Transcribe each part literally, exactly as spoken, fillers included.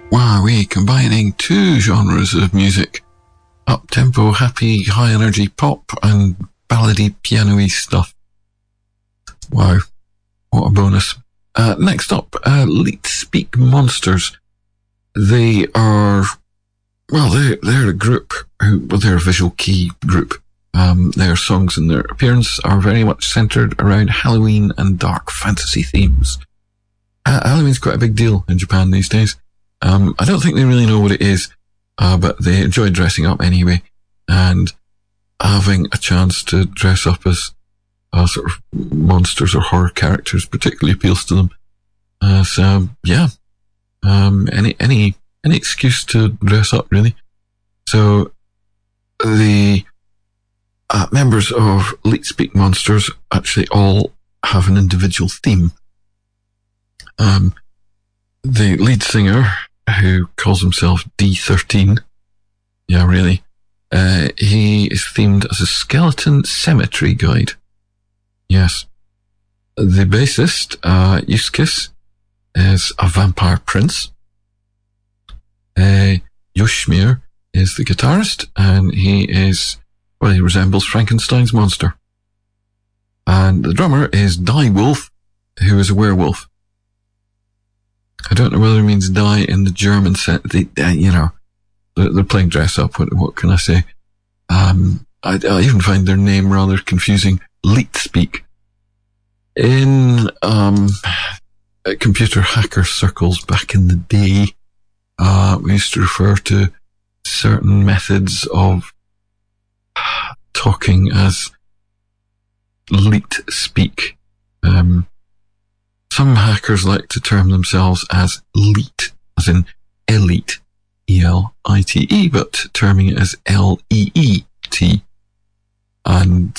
Wow, we combining two genres of music. Up-tempo, happy, high-energy pop and ballady, piano-y stuff. Wow, what a bonus. Uh, next up, uh, Leet Speak Monsters. They are, well, they're, they're a group, who, well, they're a visual kei group. Um, their songs and their appearance are very much centered around Halloween and dark fantasy themes. Uh, Halloween's quite a big deal in Japan these days. Um, I don't think they really know what it is, uh, but they enjoy dressing up anyway, and having a chance to dress up as uh, sort of monsters or horror characters particularly appeals to them. Uh, so, yeah, um, any, any, any excuse to dress up, really. So, the uh, members of Leet Speak Monsters actually all have an individual theme. Um, the lead singer, who calls himself D thirteen, yeah, really, uh, he is themed as a skeleton cemetery guide. Yes. The bassist, uh, Yuskis, is a vampire prince. Uh, Yoshimir is the guitarist, and he is, well, he resembles Frankenstein's monster. And the drummer is Die Wolf, who is a werewolf. I don't know whether it means die in the German sense. They, uh, you know, they're, they're playing dress up. What, what can I say? Um, I, I even find their name rather confusing. Leet Speak. In um, computer hacker circles back in the day, uh, we used to refer to certain methods of talking as Leet Speak. Um, Some hackers like to term themselves as Leet, as in elite, E L I T E, but terming it as L E E T. And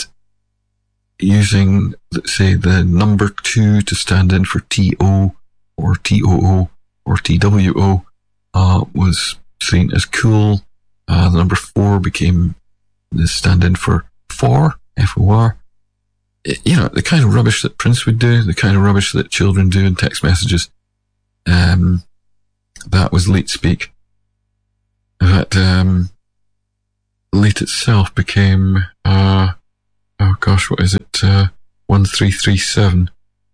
using, let's say, the number two to stand in for T O or T O O or T W O uh, was seen as cool. Uh, the number four became the stand-in for for, F O R. You know, the kind of rubbish that Prince would do, the kind of rubbish that children do in text messages. Um, that was Leet Speak. In fact, um, Leet itself became, uh, oh gosh, what is it? Uh, one three three seven.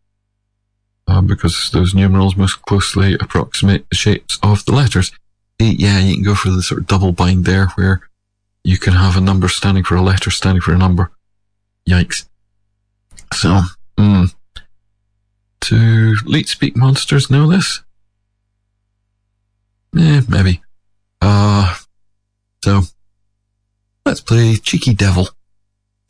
Uh, because those numerals most closely approximate the shapes of the letters. Yeah, you can go for the sort of double bind there, where you can have a number standing for a letter, standing for a number. Yikes. So, mm, do Leet Speak Monsters know this? Eh, maybe. Uh, so, let's play Cheeky Devil.